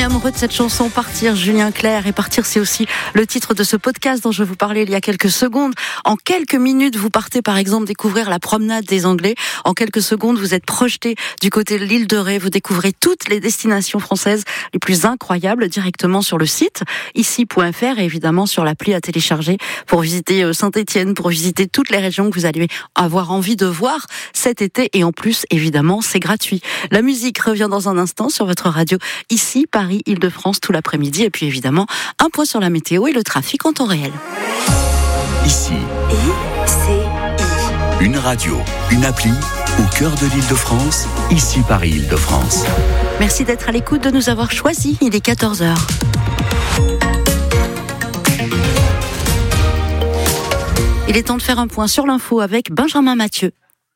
amoureux de cette chanson Partir, Julien Clerc. Et Partir, c'est aussi le titre de ce podcast dont je vous parlais il y a quelques secondes. En quelques minutes, vous partez par exemple découvrir la promenade des Anglais. En quelques secondes, vous êtes projeté du côté de l'île de Ré. Vous découvrez toutes les destinations françaises les plus incroyables directement sur le site ici.fr et évidemment sur l'appli à télécharger pour visiter Saint-Étienne, pour visiter toutes les régions que vous allez avoir envie de voir cet été. Et en plus, évidemment, c'est gratuit. La musique revient dans un instant sur votre radio ici, Paris, Île-de-France, tout l'après-midi. Et puis évidemment, un point sur la météo et le trafic en temps réel. Ici. Une radio, une appli au cœur de l'Île-de-France, ici Paris, Île-de-France. Merci d'être à l'écoute, de nous avoir choisis. Il est 14h. Il est temps de faire un point sur l'info avec Benjamin Mathieu.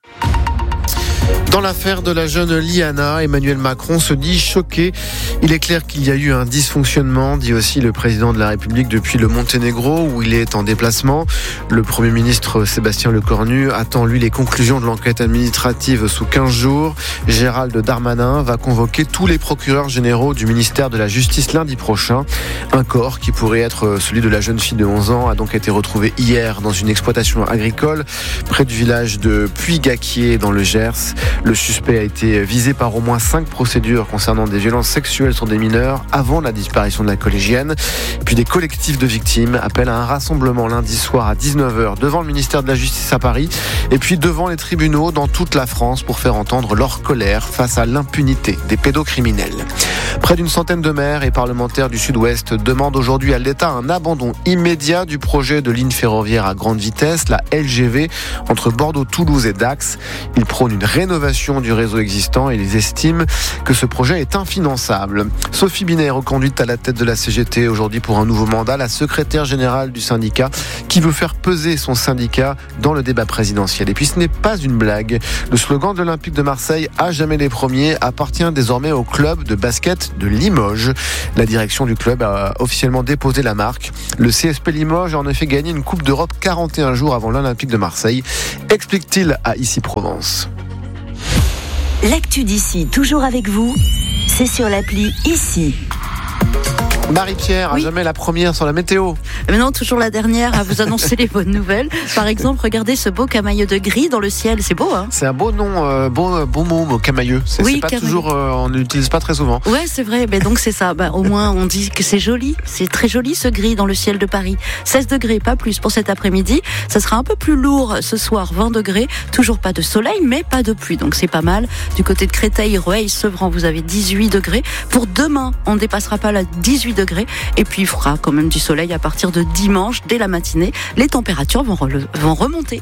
Dans l'affaire de la jeune Liana, Emmanuel Macron se dit choqué. Il est clair qu'il y a eu un dysfonctionnement, dit aussi le président de la République depuis le Monténégro où il est en déplacement. Le Premier ministre Sébastien Lecornu attend lui les conclusions de l'enquête administrative sous 15 jours. Gérald Darmanin va convoquer tous les procureurs généraux du ministère de la Justice lundi prochain. Un corps qui pourrait être celui de la jeune fille de 11 ans a donc été retrouvé hier dans une exploitation agricole près du village de Puy-Gaquier dans le Gers. Le suspect a été visé par au moins 5 procédures concernant des violences sexuelles sur des mineurs avant la disparition de la collégienne. Puis des collectifs de victimes appellent à un rassemblement lundi soir à 19h devant le ministère de la Justice à Paris et puis devant les tribunaux dans toute la France pour faire entendre leur colère face à l'impunité des pédocriminels. Près d'une centaine de maires et parlementaires du Sud-Ouest demandent aujourd'hui à l'État un abandon immédiat du projet de ligne ferroviaire à grande vitesse, la LGV, entre Bordeaux, Toulouse et Dax. Ils prônent une rénovation du réseau existant et ils estiment que ce projet est infinançable. Sophie Binet, reconduite à la tête de la CGT aujourd'hui pour un nouveau mandat, la secrétaire générale du syndicat qui veut faire peser son syndicat dans le débat présidentiel. Et puis ce n'est pas une blague. Le slogan de l'Olympique de Marseille, à jamais les premiers, appartient désormais au club de basket de Limoges. La direction du club a officiellement déposé la marque. Le CSP Limoges a en effet gagné une Coupe d'Europe 41 jours avant l'Olympique de Marseille, explique-t-il à Ici Provence. L'actu d'ici, toujours avec vous, c'est sur l'appli Ici. Marie-Pierre, à jamais la première sur la météo. Mais non, toujours la dernière à vous annoncer les bonnes nouvelles. Par exemple, regardez ce beau camailleux de gris dans le ciel, c'est beau, hein? C'est un beau nom, beau mot, camailleux. C'est pas camailleux. Toujours, on n'utilise pas très souvent. Ouais, c'est vrai, mais donc c'est ça. Au moins, on dit que c'est joli. C'est très joli ce gris dans le ciel de Paris. 16 degrés, pas plus pour cet après-midi. Ça sera un peu plus lourd ce soir, 20 degrés. Toujours pas de soleil, mais pas de pluie, donc c'est pas mal. Du côté de Créteil, Rueil, Sevran, vous avez 18 degrés. Pour demain, on ne dépassera pas la 18 degrés. Et puis il fera quand même du soleil à partir de dimanche, dès la matinée. Les températures vont remonter.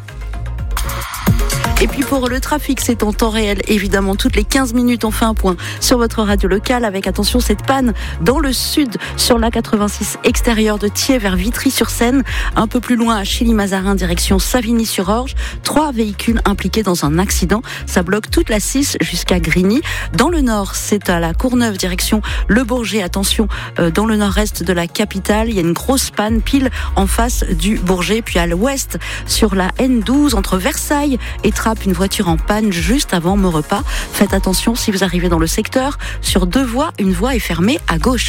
Et puis pour le trafic, c'est en temps réel. Évidemment, toutes les 15 minutes, on fait un point sur votre radio locale avec, attention, cette panne dans le sud sur la 86 extérieure de Thiers vers Vitry-sur-Seine. Un peu plus loin à Chilly-Mazarin, direction Savigny-sur-Orge. 3 véhicules impliqués dans un accident. Ça bloque toute la 6 jusqu'à Grigny. Dans le nord, c'est à la Courneuve, direction Le Bourget. Attention, dans le nord-est de la capitale, il y a une grosse panne pile en face du Bourget. Puis à l'ouest, sur la N12, entre Versailles et une voiture en panne juste avant Maurepas. Faites attention si vous arrivez dans le secteur. Sur 2 voies, une voie est fermée à gauche.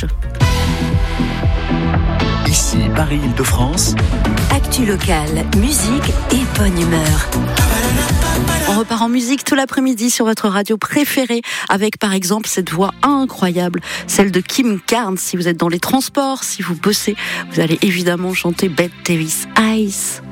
Ici, Paris, Île-de-France. Actu locale, musique et bonne humeur. On repart en musique tout l'après-midi sur votre radio préférée avec par exemple cette voix incroyable, celle de Kim Carnes. Si vous êtes dans les transports, si vous bossez, vous allez évidemment chanter Bette Davis Eyes.